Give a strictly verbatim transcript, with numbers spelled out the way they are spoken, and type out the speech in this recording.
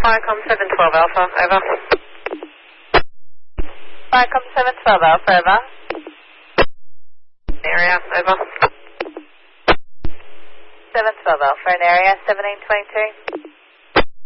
Viacom seven twelve Alpha, over. Viacom seven twelve Alpha, over. Area, over. seven twelve Alpha in area, seventeen twenty-two.